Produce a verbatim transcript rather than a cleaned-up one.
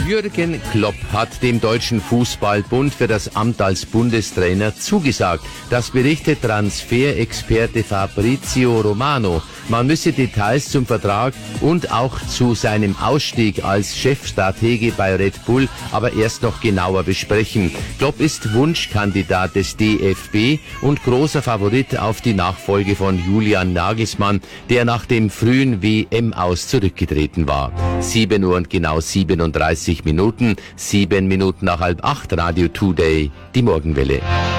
Jürgen Klopp hat dem Deutschen Fußballbund für das Amt als Bundestrainer zugesagt. Das berichtet Transferexperte Fabrizio Romano. Man müsse Details zum Vertrag und auch zu seinem Ausstieg als Chefstratege bei Red Bull aber erst noch genauer besprechen. Klopp ist Wunschkandidat des D F B und großer Favorit auf die Nachfolge von Julian Nagelsmann, der nach dem frühen W M-Aus zurückgetreten war. sieben Uhr und genau siebenunddreißig Minuten, sieben Minuten nach halb acht, Radio Today, die Morgenwelle.